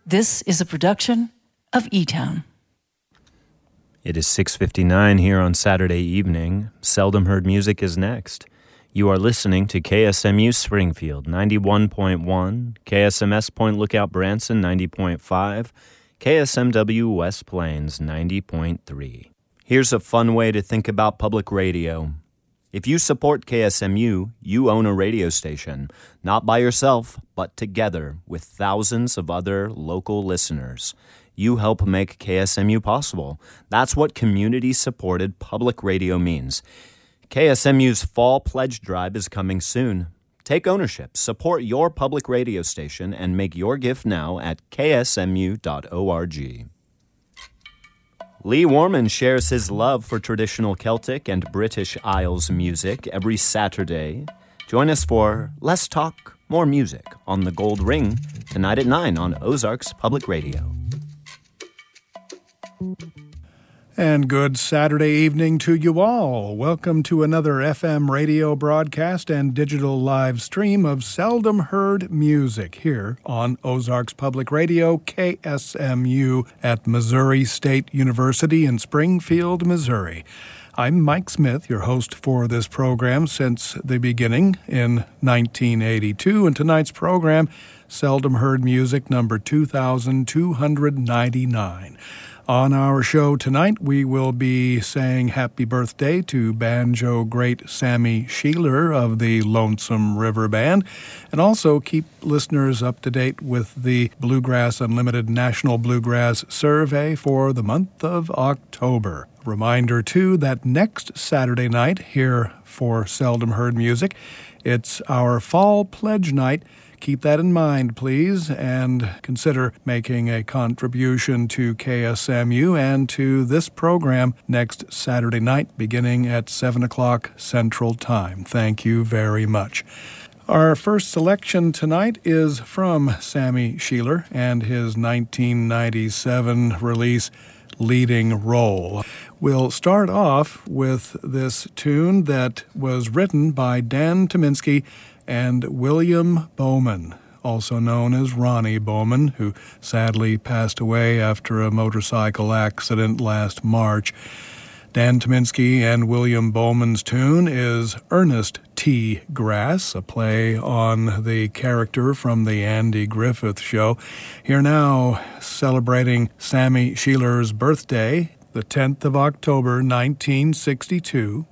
This is a production of E-Town. It is 6:59 here on Saturday evening. Seldom Heard Music is next. You are listening to KSMU Springfield 91.1, KSMS Point Lookout Branson 90.5, KSMW West Plains 90.3. Here's a fun way to think about public radio. If you support KSMU, you own a radio station, not by yourself, but together with thousands of other local listeners. You help make KSMU possible. That's what community-supported public radio means. KSMU's Fall Pledge Drive is coming soon. Take ownership, support your public radio station, and make your gift now at ksmu.org. Lee Warman shares his love for traditional Celtic and British Isles music every Saturday. Join us for Less Talk, More Music on The Gold Ring tonight at 9 on Ozarks Public Radio. And good Saturday evening to you all. Welcome to another FM radio broadcast and digital live stream of Seldom Heard Music here on Ozarks Public Radio, KSMU at Missouri State University in Springfield, Missouri. I'm Mike Smith, your host for this program since the beginning in 1982, and tonight's program, Seldom Heard Music number 2299. On our show tonight, we will be saying happy birthday to banjo great Sammy Sheeler of the Lonesome River Band, and also keep listeners up to date with the Bluegrass Unlimited National Bluegrass Survey for the month of October. Reminder, too, that next Saturday night here for Seldom Heard Music, it's our Fall Pledge Night. Keep that in mind, please, and consider making a contribution to KSMU and to this program next Saturday night, beginning at 7 o'clock Central Time. Thank you very much. Our first selection tonight is from Sammy Sheeler and his 1997 release, Leading Role. We'll start off with this tune that was written by Dan Tyminski and William Bowman, also known as Ronnie Bowman, who sadly passed away after a motorcycle accident last March. Dan Tyminski and William Bowman's tune is Ernest T. Grass, a play on the character from the Andy Griffith Show. Here now, celebrating Sammy Sheeler's birthday, the 10th of October, 1962,